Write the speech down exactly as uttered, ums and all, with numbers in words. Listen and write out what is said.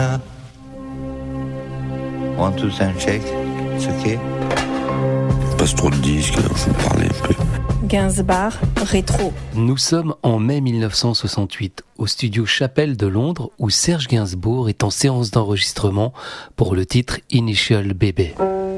One, two, three, check. C'est ok. Il passe trop de disques, il faut parler un peu. Gainsbourg, rétro. Nous sommes en mai mille neuf cent soixante-huit, au studio Chapelle de Londres, où Serge Gainsbourg est en séance d'enregistrement pour le titre Initial Baby.